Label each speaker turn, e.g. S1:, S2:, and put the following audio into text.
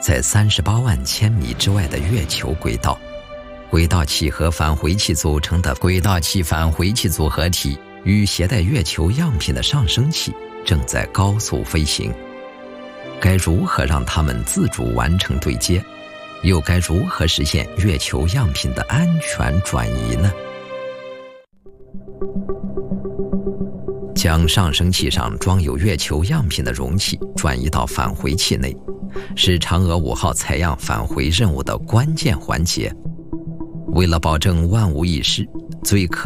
S1: 在38万千米之外的月球轨道，轨道器和返回器组成的轨道器返回器组合体与携带月球样品的上升器正在高速飞行。该如何让它们自主完成对接？又该如何实现月球样品的安全转移呢？将上升器上装有月球样品的容器转移到返回器内，是嫦娥5号采样返回任务的关键环节。为了保证万无一失，最可